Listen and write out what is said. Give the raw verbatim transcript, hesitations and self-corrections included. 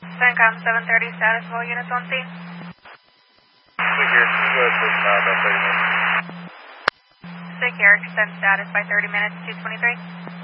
CENTCOM seven thirty, status of all units on scene. Secure, go ahead, please, now about thirty minutes. Secure, extend status by thirty minutes, two twenty-three.